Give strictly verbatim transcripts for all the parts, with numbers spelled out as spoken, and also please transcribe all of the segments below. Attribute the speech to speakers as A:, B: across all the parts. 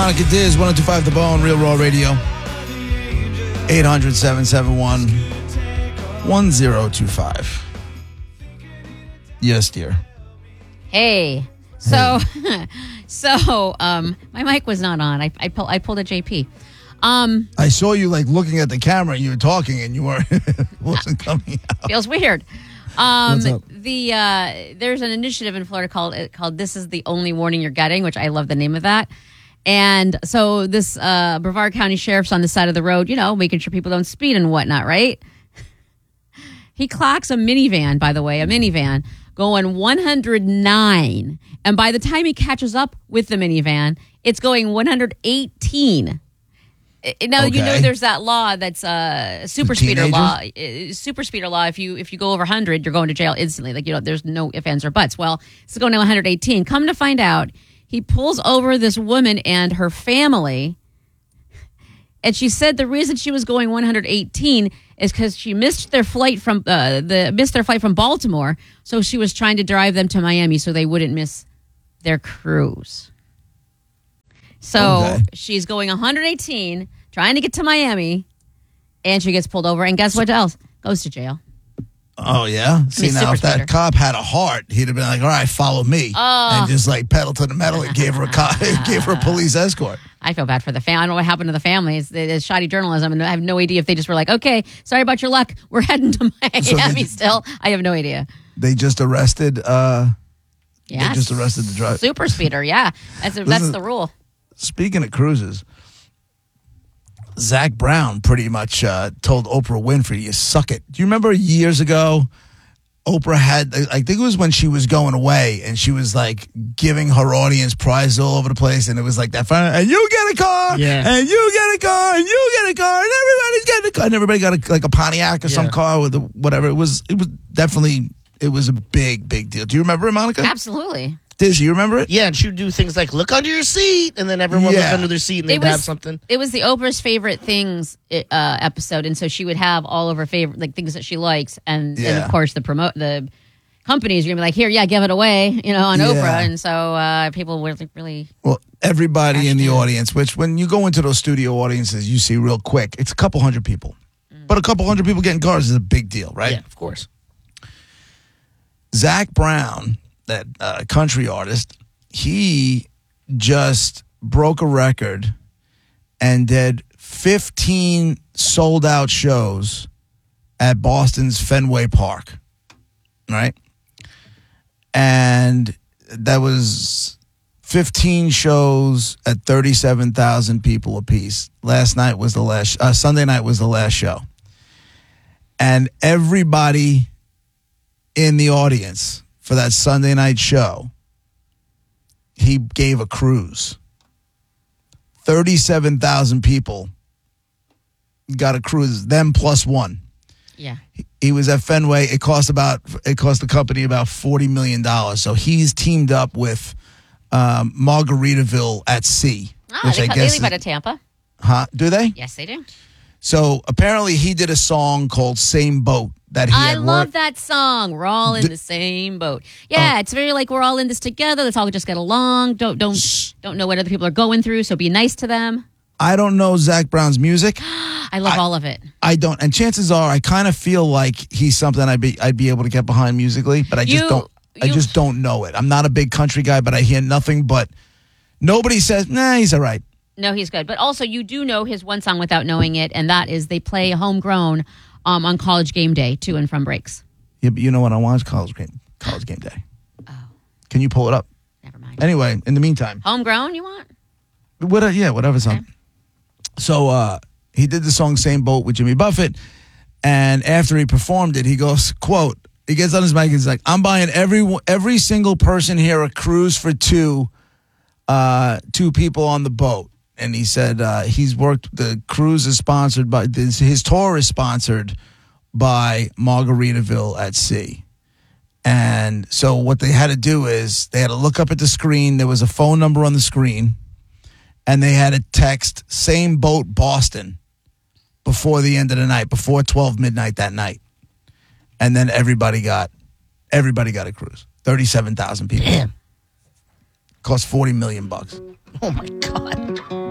A: Monica Diz, one oh two point five The Bone, Real Raw Radio. eight hundred, seven seven one, one oh two five. Yes, dear.
B: Hey. So, hey. so, um, my mic was not on. I I, pull, I pulled a J P. Um,
A: I saw you like looking at the camera and you were talking and you weren't wasn't coming out.
B: Feels weird. Um,
A: What's up?
B: The uh, there's an initiative in Florida called called This Is the Only Warning You're Getting, which I love the name of that. And so this uh, Brevard County Sheriff's on the side of the road, you know, making sure people don't speed and whatnot, right? He clocks a minivan, by the way, a minivan, going one hundred nine. And by the time he catches up with the minivan, it's going one hundred eighteen. Now, okay. You know, there's that law that's a uh, super speeder law. Uh, super speeder law. If you if you go over one hundred, you're going to jail instantly. Like, you know, there's no ifs, ands, or buts. Well, it's going to one hundred eighteen. Come to find out, he pulls over this woman and her family, and she said the reason she was going one hundred eighteen is because she missed their flight from uh, the missed their flight from Baltimore, so she was trying to drive them to Miami so they wouldn't miss their cruise. So okay. She's going one hundred eighteen, trying to get to Miami, and she gets pulled over. And guess what else? Goes to jail.
A: Oh, yeah? See, now, if that cop had a heart, he'd have been like, all right, follow me.
B: Oh.
A: And just, like, pedal to the metal and gave her a co- gave her a police escort.
B: I feel bad for the family. I don't know what happened to the family. It's, it's shoddy journalism, and I have no idea if they just were like, okay, sorry about your luck. We're heading to Miami so they, still. I have no idea.
A: They just arrested... Uh,
B: yeah,
A: they just arrested the driver.
B: Super speeder, yeah. That's, a, that's
A: Listen,
B: the rule.
A: Speaking of cruises... Zach Brown pretty much uh, told Oprah Winfrey, you suck it. Do you remember years ago, Oprah had, I think it was when she was going away, and she was like giving her audience prizes all over the place, and it was like that fun, and you get a car,
C: yeah.
A: and you get a car, and you get a car, and everybody's getting a car, and everybody got a, like a Pontiac or yeah. some car with a, whatever. It was, it was definitely, it was a big, big deal. Do you remember it, Monica?
B: Absolutely.
A: Dizzy, you remember it?
C: Yeah, and she would do things like, look under your seat, and then everyone
A: yeah.
C: looked under their seat, and they'd
B: was,
C: have something.
B: It was the Oprah's favorite things uh, episode, and so she would have all of her favorite, like, things that she likes, and,
A: yeah.
B: and of course, the promote the companies are going to be like, here, yeah, give it away, you know, on
A: yeah.
B: Oprah, and so uh, people were like, really...
A: Well, everybody in the audience, which when you go into those studio audiences, you see real quick, it's a couple hundred people. Mm. But a couple hundred people getting cars is a big deal, right?
C: Yeah, of course.
A: Zach Brown, that uh, country artist... He just broke a record and did fifteen sold-out shows at Boston's Fenway Park, right? And that was fifteen shows at thirty-seven thousand people apiece. Last night was the last, uh, Sunday night was the last show. And everybody in the audience for that Sunday night show, he gave a cruise. thirty-seven thousand people got a cruise, them plus one.
B: Yeah.
A: He, he was at Fenway. It cost about it cost the company about forty million dollars. So he's teamed up with um, Margaritaville at Sea.
B: Oh,
A: which
B: they,
A: I
B: they
A: guess
B: leave out of Tampa.
A: Huh? Do they?
B: Yes, they do.
A: So apparently he did a song called Same Boat that he
B: I
A: had
B: love
A: worked.
B: that song. We're all in
A: D-
B: the same boat. Yeah,
A: oh.
B: It's very like we're all in this together. Let's all just get along. Don't don't don't know what other people are going through, so be nice to them.
A: I don't know Zach Brown's music.
B: I love
A: I,
B: all of it.
A: I don't, and chances are I kind of feel like he's something I'd be I'd be able to get behind musically, but I just
B: You-
A: don't I
B: you-
A: just don't know it. I'm not a big country guy, but I hear nothing but nobody says, nah, he's all right.
B: No, he's good. But also, you do know his one song without knowing it, and that is They Play Homegrown um, on College Game Day, to and from breaks.
A: Yeah, but you know what I watch? College game, college game day.
B: Oh.
A: Can you pull it up?
B: Never mind.
A: Anyway, in the meantime.
B: Homegrown, you want?
A: What, uh, yeah, whatever song. Okay. So uh, he did the song Same Boat with Jimmy Buffett, and after he performed it, he goes, quote, he gets on his mic and he's like, I'm buying every every single person here a cruise for two, uh, two people on the boat. And he said uh, he's worked, the cruise is sponsored by, this, his tour is sponsored by Margaritaville at Sea. And so what they had to do is they had to look up at the screen. There was a phone number on the screen. And they had to text Same Boat Boston before the end of the night, before twelve midnight that night. And then everybody got, everybody got a cruise. thirty-seven thousand people.
C: Damn.
A: Cost forty million bucks.
C: Oh, my God.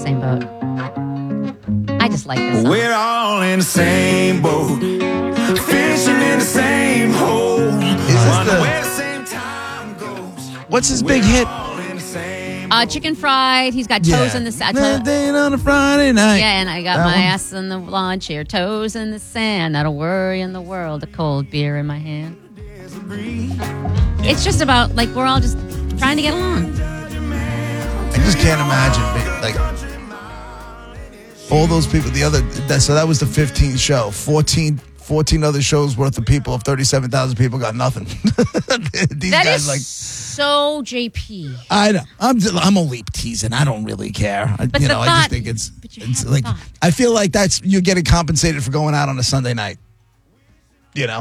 B: same boat. I just like this song.
D: We're all in the same boat, fishing in the same hole.
A: Is this
D: Wonder
A: the-
D: where the same time goes.
A: What's his big hit?
D: All in the same
B: Uh, chicken fried. He's got toes in the sand.
A: That day on a Friday night.
B: Yeah, and I got
A: That
B: my
A: one?
B: ass in the lawn chair, toes in the sand, not a worry in the world, a cold beer in my hand. It's just about, like, we're all just trying to get along.
A: I just can't imagine, being, like, all those people. The other, that, so that was the fifteenth show. fourteen, fourteen other shows worth of people. Of thirty-seven thousand people, got nothing. These
B: That
A: guys,
B: is
A: like,
B: so J P.
A: I know. I'm just, I'm only teasing. I don't really care. I,
B: But
A: you
B: the
A: know, I
B: thought-
A: just think it's
B: but you
A: it's
B: have
A: like
B: thought.
A: I feel like that's you're getting compensated for going out on a Sunday night. You know.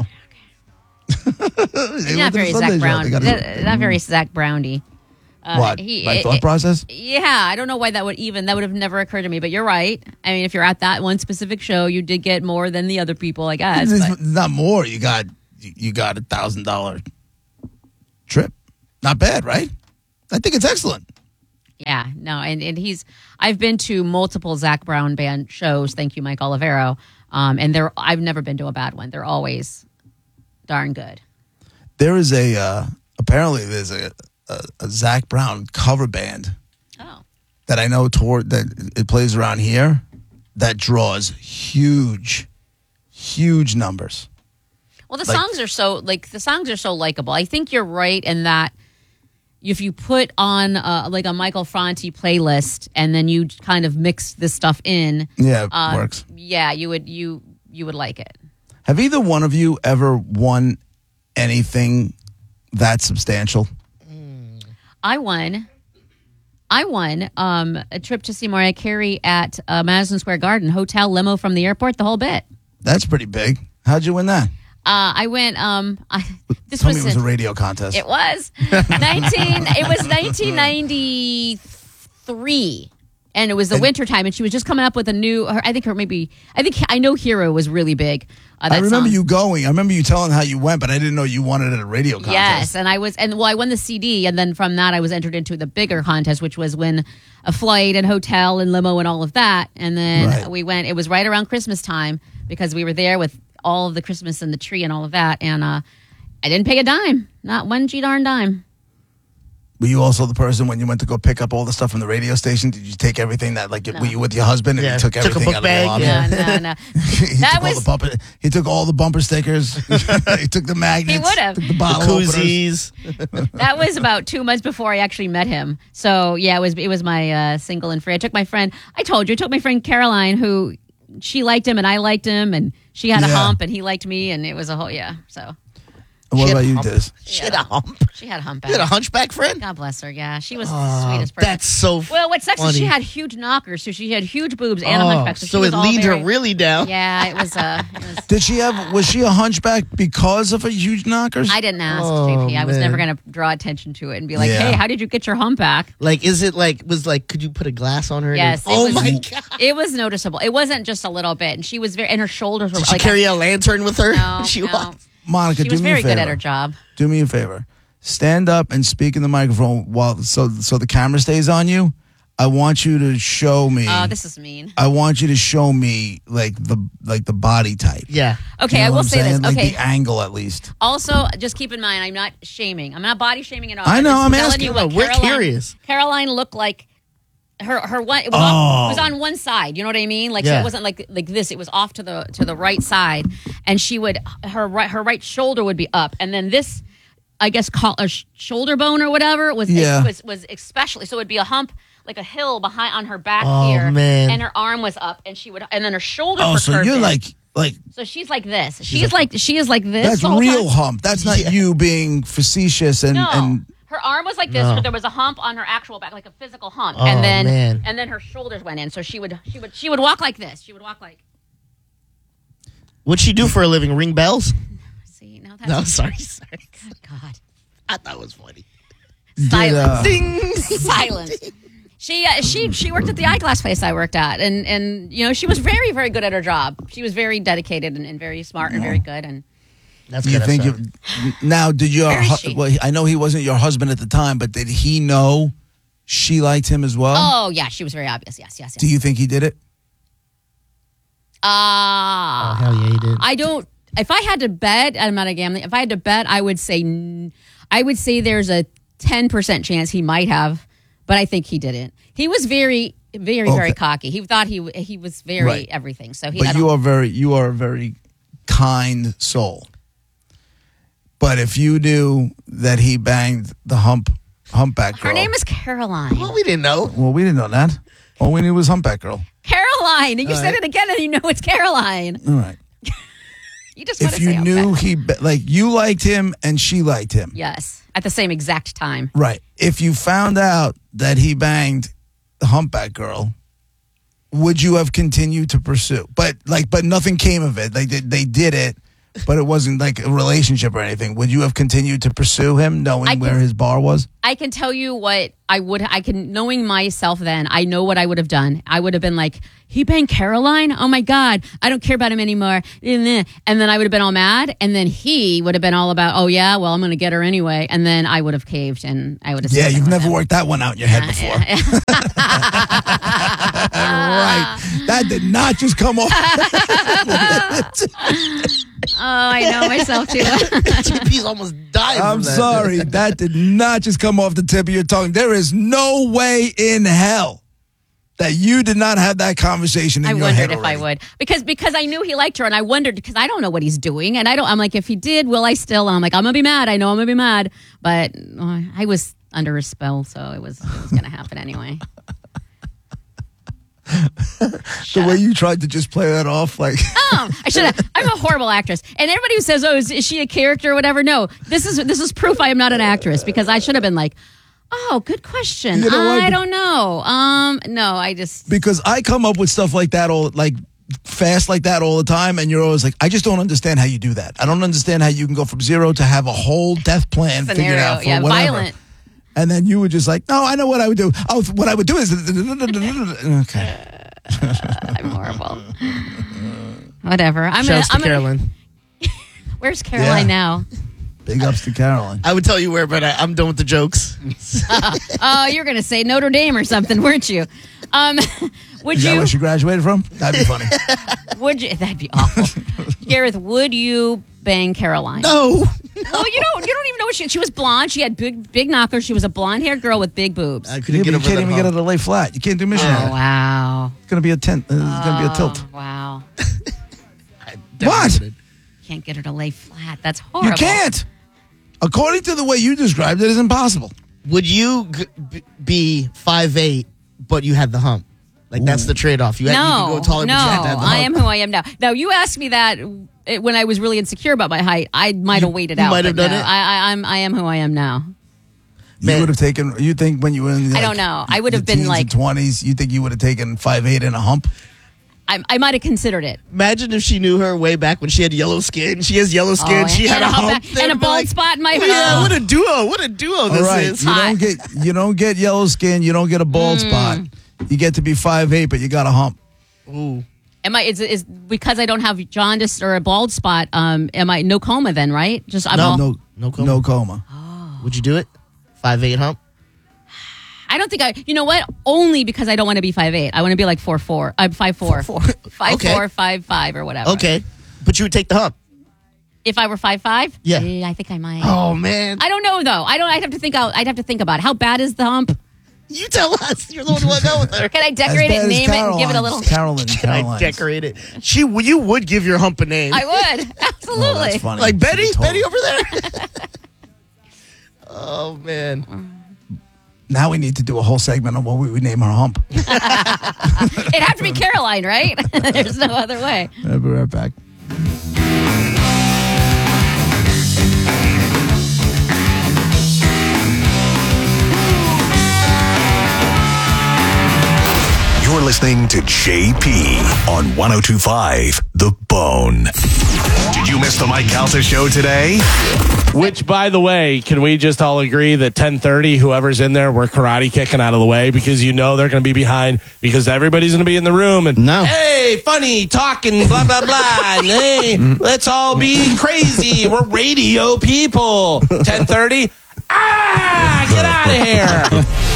A: They
B: Not
A: went to the
B: very
A: Sunday
B: Zach
A: show.
B: Brown.
A: They gotta-
B: Not not very Zach Browny. Uh,
A: What?
B: he-
A: My
B: it-
A: thought
B: it-
A: process?
B: Yeah, I don't know why that would even that would have never occurred to me. But you're right. I mean, if you're at that one specific show, you did get more than the other people, I guess.
A: It's
B: But
A: not more. You got you got a thousand dollar trip. Not bad, right? I think it's excellent.
B: yeah, no, and, and he's. I've been to multiple Zach Brown band shows. Thank you, Mike Olivero. Um, and they're. I've never been to a bad one. They're always darn good.
A: There is a uh, apparently there's a, a a Zach Brown cover band
B: Oh,
A: that I know toward that it plays around here that draws huge, huge numbers.
B: well, the
A: Like-
B: songs are so like the songs are so likable. I think you're right in that. If you put on uh, like a Michael Franti playlist and then you kind of mix this stuff in,
A: Yeah, it
B: uh,
A: works.
B: yeah, you would you you would like it.
A: Have either one of you ever won anything that substantial?
B: I won. I won um, a trip to see Mariah Carey at uh, Madison Square Garden, hotel, limo from the airport, the whole bit.
A: That's pretty big. How'd you win that?
B: Uh, I went. Um, I, this
A: Tell
B: was
A: me it was
B: in-
A: a radio contest.
B: It was nineteen. It was nineteen ninety three, and it was the
A: And-
B: winter time. And she was just coming up with a new. Her, I think her maybe. I think I know Hero was really big. Uh, that
A: I remember
B: song.
A: you going. I remember you telling how you went, but I didn't know you won it at a radio contest.
B: Yes, and I was, and well, I won the C D, and then from that, I was entered into the bigger contest, which was win a flight and hotel and limo and all of that. And then
A: Right.
B: we went. It was right around Christmas time because we were there with all of the Christmas and the tree and all of that. And uh, I didn't pay a dime, not one g darn dime.
A: Were you also the person when you went to go pick up all the stuff from the radio station? Did you take everything that, like,
B: No.
A: were you with your husband and
C: Yeah,
A: you took
C: took a
A: everything
C: book
A: out
C: bag,
A: of the lobby?
C: yeah.
B: No, no, no.
A: he,
B: That
A: took all
B: was-
A: the bumper, he took all the bumper stickers. he took the magnets.
B: He would have.
A: Took the bottle openers.
C: Koozies.
B: That was about two months before I actually met him. So yeah, it was it was my uh, single and free. I took my friend. I told you, I took my friend Caroline, who she liked him and I liked him, and she had a
A: Yeah.
B: hump and he liked me, and it was a whole yeah. So
A: And what
C: She had
A: about
C: a
A: you,
C: hump.
A: Diz?
C: She had a hump.
B: she had a hump.
C: You had a hunchback friend?
B: God bless her. Yeah, she was the
C: Oh,
B: sweetest person.
C: that's so
B: well, what sucks is she
C: funny.
B: had huge knockers, so she had huge boobs and a
C: Oh,
B: hunchback. So, she
C: so
B: was
C: it
B: all
C: leaned
B: very-
C: her really down.
B: Yeah, it was. Uh, it was
A: Did she have, was she a hunchback because of her huge knockers?
B: I didn't ask
C: Oh,
B: J P. I was
C: man.
B: never going to draw attention to it and be like,
A: Yeah.
B: "Hey, how did you get your hump back?"
C: Like, is it like, was like, could you put a glass on her? and
B: Yes,
C: it-
B: it
C: oh
B: was-
C: my God.
B: It was noticeable. It wasn't just a little bit, and she was very. And her shoulders were
C: Did she
B: like
C: carry a lantern with her?
B: No,
C: she
B: no.
C: walked.
A: Monica,
B: She
A: do
B: was
A: me
B: very
A: a favor.
B: good at her job.
A: Do me a favor. Stand up and speak in the microphone while so so the camera stays on you. I want you to show me.
B: Oh, this is mean.
A: I want you to show me like the like the body type.
C: Yeah.
B: Okay,
A: You know
B: I
A: what
B: will
A: I'm
B: say
A: saying?
B: this.
A: Like
B: Okay.
A: the angle at least.
B: Also, just keep in mind, I'm not shaming. I'm not body shaming at all.
A: I know,
B: just
A: I'm
B: telling
A: asking.
B: you what
C: No, we're
B: Caroline,
C: curious.
B: Caroline looked like her her one. It was,
A: Oh.
B: off, it was on one side. You know what I mean? Like so
C: Yeah.
B: it wasn't like like this. It was off to the to the right side, and she would her right her right shoulder would be up, and then this. I guess call a sh- shoulder bone or whatever was
A: Yeah.
B: was was especially so it'd be a hump like a hill behind on her back
C: Oh,
B: here,
C: man.
B: and her arm was up, and she would and then her shoulders
A: Oh,
B: were
A: so
B: curved
A: you're
B: in.
A: like like
B: So she's like this. She's like she is like this.
A: that's
B: the whole
A: real
B: time.
A: hump. That's not
C: Yeah.
A: you being facetious and
B: No,
A: and
B: her arm was like this.
C: No.
B: But there was a hump on her actual back, like a physical hump,
C: Oh,
B: and then
C: man.
B: and then her shoulders went in. So she would she would she would walk like this. She would walk like.
C: What'd she do for a living? Ring bells?
B: See now that's
C: No, sorry, sorry.
B: God
C: I thought it was funny.
A: did,
B: silence.
A: uh,
C: Ding.
B: Silence. She uh, she she worked at the eyeglass place I worked at, and and you know she was very very good at her job. She was very dedicated and, and very smart and very good. And
C: That's
A: you
C: good.
A: think
C: That's
A: you now did your
B: Where is
A: hu-
B: she?
A: well, I know he wasn't your husband at the time, but did he know she liked him as well?
B: Oh, yeah, she was very obvious. Yes, yes, yes.
A: Do you think he did it?
B: Ah.
C: Oh, hell yeah, he did.
B: I don't. If I had to bet, I'm not a gambling. If I had to bet, I would say, n- I would say there's a ten percent chance he might have, but I think he didn't. He was very, very, very
A: Okay.
B: cocky. He thought he he was very
A: Right.
B: everything. So he. I
A: But
B: don't-
A: you are very, you are a very kind soul. But if you knew that he banged the hump, humpback girl,
B: Her name is Caroline.
C: Well, we didn't know.
A: well, we didn't know that. All we knew was humpback girl.
B: Caroline. And you
C: All
B: said
C: right.
B: it again, and you know it's Caroline.
A: All right.
B: You just want
A: If
B: to
A: you
B: say
A: knew
B: humpback.
A: he be- like you liked him and she liked him,
B: Yes, at the same exact time.
A: right? If you found out that he banged the humpback girl, would you have continued to pursue? But like, but nothing came of it. Like they, they did it, but it wasn't like a relationship or anything. Would you have continued to pursue him, knowing
B: I
A: where
B: can-
A: his bar was?
B: I can tell you what I would. I can, knowing myself then, I know what I would have done. I would have been like, he banged Caroline? Oh my God, I don't care about him anymore. And then I would have been all mad. And then he would have been all about, oh yeah, well, I'm going to get her anyway. And then I would have caved and I would have
A: Yeah,
B: stayed
A: you've
B: with
A: never
B: him.
A: worked that one out in your head before. Right. That did not just come off.
B: Oh, I know myself too.
C: G P's almost dying.
A: I'm
C: from that.
A: sorry. That did not just come off the tip of your tongue. There is no way in hell that you did not have that conversation in
B: I
A: your
B: wondered
A: head
B: if I
A: already.
B: would because because I knew he liked her and I wondered because I don't know what he's doing and I don't. I'm like, if he did, will I still? I'm like, I'm gonna be mad. I know I'm gonna be mad, but uh, I was under a spell, so it was it was gonna happen anyway.
A: The way you tried to just play that off, like
B: Oh, I should have. I'm a horrible actress, and everybody who says, "Oh, is, is she a character or whatever?" No, this is this is proof I am not an actress because I should have been like, "Oh, good question.
A: You know what?
B: I don't know. Um, no, I just
A: because I come up with stuff like that all like fast like that all the time, and you're always like, I just don't understand how you do that. I don't understand how you can go from zero to have a whole death plan figured
B: scenario,
A: out for
B: yeah,
A: whatever.
B: violent.
A: And then you were just like, no, I know what I would do. Oh, what I would do is okay.
B: I'm horrible. Whatever. I'm gonna.
C: Shouts to
B: I'm gonna
C: Carolyn.
B: where's Caroline
A: Yeah.
B: now?
A: Big ups to Caroline.
C: I would tell you where, but I, I'm done with the jokes.
B: Oh, you're gonna say Notre Dame or something, weren't you? Um, would
A: Is that
B: you?
A: where she graduated from? That'd be funny.
B: Would you? That'd be awful. Gareth, would you bang Caroline?
C: No.
B: Well, you don't. You don't even know what she. She was blonde. She had big, big knockers. She was a blonde-haired girl with big boobs.
C: I
A: Yeah,
C: couldn't
A: but
C: get
A: you
C: over
A: can't
C: that
A: even get her
C: hump.
A: to lay flat. You can't do
B: Oh
A: missionary.
B: wow!
A: It's gonna be a tent. It's gonna be a tilt.
B: Oh, wow!
A: What?
B: Can't get her to lay flat. That's horrible.
A: You can't. According to the way you described it, it's impossible.
C: Would you g- b- be five eight, but you had the hump? Like, that's the trade-off. You, had, you
B: No,
C: could go taller,
B: no,
C: but you had to have the hump.
B: I am who I am now. Now, you asked me that uh, when I was really insecure about my height. I might have waited
C: you
B: out.
C: might have
B: but
C: done
B: no,
C: it?
B: I, I, I'm, I am who I am now.
A: You
C: Man.
A: would have taken. You think when you were in?
B: I
A: like,
B: don't know. I would have
A: your
B: been
A: teens
B: like-
A: and twenties. You think you would have taken five eight and a hump?
B: I, I might have considered it.
C: Imagine if she knew her way back when she had yellow skin. She has yellow skin.
B: Oh,
C: she
B: and
C: had a
B: a hump
C: hump.
B: and
C: They'd
B: a
C: be
B: bald
C: like,
B: spot in my-
C: "Oh, Yeah,
B: Oh.
C: what a duo. What a duo this
A: All right,
C: is.
A: you
B: Hot.
A: don't get you don't get yellow skin. You don't get a bald
B: Mm.
A: spot. You get to be five eight, but you got a hump.
C: Ooh.
B: Am I? Is, is because I don't have jaundice or a bald spot? Um, am I no coma then? Right? Just I'm
C: No.
B: all,
A: No,
C: No coma.
A: No coma.
C: Would you do it? five eight hump?
B: I don't think I. You know what? Only because I don't want to be five eight. I want to be like four four. I'm five four.
C: Four, four.
B: Five
C: Okay.
B: four, five five, or whatever.
C: Okay. But you would take the hump.
B: If I were five five,
C: Yeah.
B: I think I might.
C: Oh, man.
B: I don't know though. I don't. I'd have to think out. I'd have to think about it. How bad is the hump?
C: You tell us. You're the one who went out with her.
B: Can I
A: As
B: decorate
A: bad
B: it,
A: as
B: name it, and give it a little?
A: Carolyn.
C: Can I
A: Caroline's.
C: decorate it? She, you would give your hump a name.
B: I would absolutely.
A: Oh, that's funny.
C: Like Betty?
A: She told-
C: Betty over there? Oh, man.
A: Now we need to do a whole segment on what we would name her hump.
B: It'd have to be Caroline, right? There's no other way.
A: I'll be right back.
E: You're listening to J P on one oh two point five The Bone. Did you miss the Mike Calta show today?
F: Which, by the way, can we just all agree that ten thirty, whoever's in there, we're karate kicking out of the way because you know they're going to be behind because everybody's going to be in the room and
C: No.
F: hey, funny, talking, blah, blah, blah. And, hey, let's all be crazy. We're radio people. ten thirty, ah, get out of here.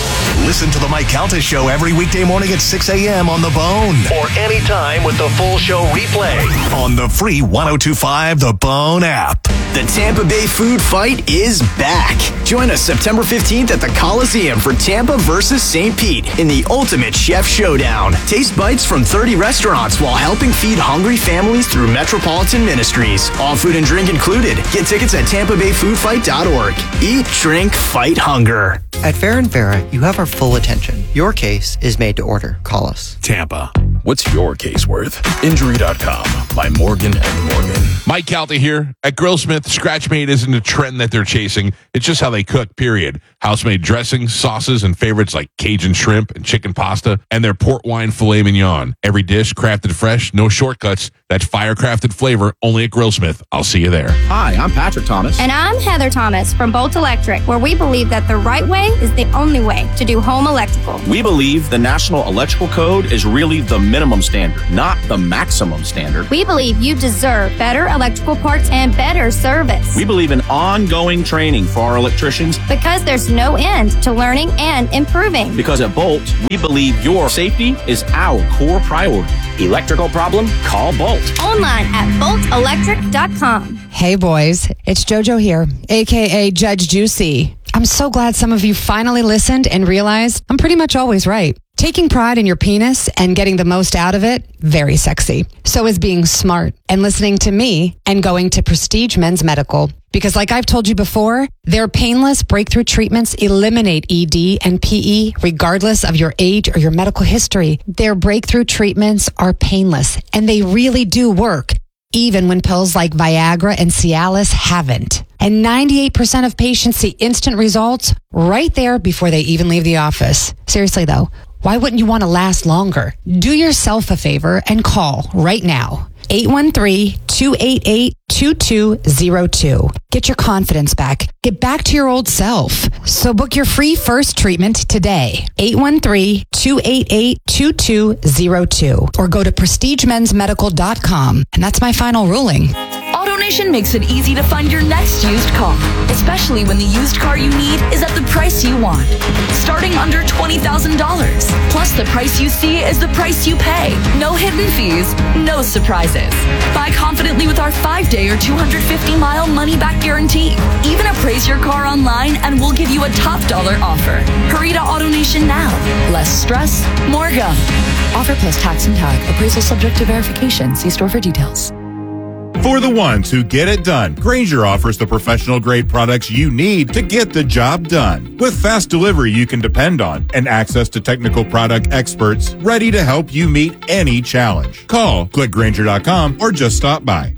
E: Listen to the Mike Calta Show every weekday morning at six a.m. on The Bone. Or anytime with the full show replay on the free one oh two five The Bone app.
G: The Tampa Bay food fight is back. Join us September fifteenth at the Coliseum for Tampa versus Saint Pete in the ultimate chef showdown. Taste bites from thirty restaurants while helping feed hungry families through Metropolitan Ministries. All food and drink included. Get tickets at tampa bay food fight dot org. Eat, drink, fight hunger.
H: At Farron Vera, you have our full attention. Your case is made to order. Call us.
I: Tampa. What's your case worth? Injury dot com by Morgan and Morgan.
J: Mike Calta here. At Grillsmith, scratch made isn't a trend that they're chasing. It's just how they cook, period. House-made dressings, sauces, and favorites like Cajun shrimp and chicken pasta, and their port wine filet mignon. Every dish crafted fresh, no shortcuts. That fire-crafted flavor only at Grillsmith. I'll see you there.
K: Hi, I'm Patrick Thomas.
L: And I'm Heather Thomas from Bolt Electric, where we believe that the right way is the only way to do home electrical.
K: We believe the National Electrical Code is really the minimum standard, not the maximum standard.
L: We believe you deserve better electrical parts and better service.
K: We believe in ongoing training for our electricians
L: because there's no end to learning and improving.
K: Because at Bolt, we believe your safety is our core priority. Electrical problem? Call Bolt.
L: Online at bolt electric dot com.
M: Hey boys, it's JoJo here, aka Judge Juicy. I'm so glad some of you finally listened and realized I'm pretty much always right. Taking pride in your penis and getting the most out of it, very sexy. So is being smart and listening to me and going to Prestige Men's Medical. Because like I've told you before, their painless breakthrough treatments eliminate E D and P E regardless of your age or your medical history. Their breakthrough treatments are painless and they really do work, even when pills like Viagra and Cialis haven't. And ninety-eight percent of patients see instant results right there before they even leave the office. Seriously though, why wouldn't you want to last longer? Do yourself a favor and call right now. eight one three, two eight eight, two two zero two. Get your confidence back. Get back to your old self. So book your free first treatment today. eight one three, two eight eight, two two zero two. Or go to prestige mens medical dot com. And that's my final ruling.
N: AutoNation makes it easy to find your next used car, especially when the used car you need is at the price you want. Starting under twenty thousand dollars. Plus, the price you see is the price you pay. No hidden fees, no surprises. Buy confidently with our five-day or two hundred fifty mile money-back guarantee. Even appraise your car online and we'll give you a top dollar offer. Hurry to AutoNation now. Less stress, more go. Offer plus tax and tag. Appraisal subject to verification. See store for details.
O: For the ones who get it done, Grainger offers the professional-grade products you need to get the job done. With fast delivery you can depend on and access to technical product experts ready to help you meet any challenge. Call, click Grainger dot com, or just stop by.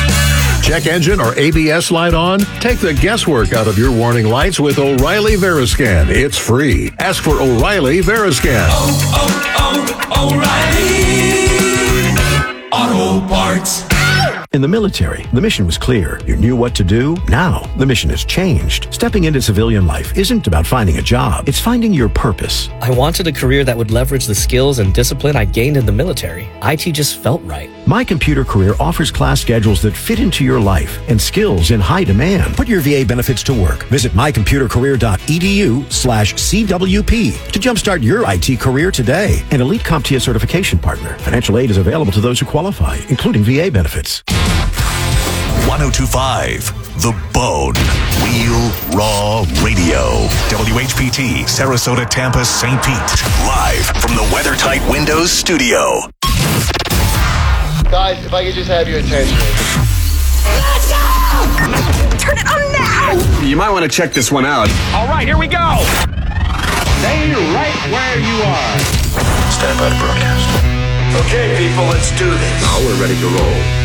P: Check engine or A B S light on? Take the guesswork out of your warning lights with O'Reilly Veriscan. It's free. Ask for O'Reilly Veriscan.
D: Oh, oh, oh, O'Reilly Auto Parts.
Q: In the military, the mission was clear. You knew what to do. Now, the mission has changed. Stepping into civilian life isn't about finding a job. It's finding your purpose.
R: I wanted a career that would leverage the skills and discipline I gained in the military. I T just felt right.
Q: My Computer Career offers class schedules that fit into your life and skills in high demand. Put your V A benefits to work. Visit my computer career dot e d u slash C W P to jumpstart your I T career today. An elite CompTIA certification partner. Financial aid is available to those who qualify, including V A benefits.
E: one oh two point five The Bone. Real Raw Radio. W H P T, Sarasota, Tampa, Saint Pete. Live from the WeatherTight Windows studio.
S: Guys, if I could just have your attention.
D: Turn it on now!
T: You might want to check this one out.
U: All right, here we go. Stay right where you are.
T: Stand by to broadcast.
D: Okay, people, let's do this.
T: Now we're ready to roll.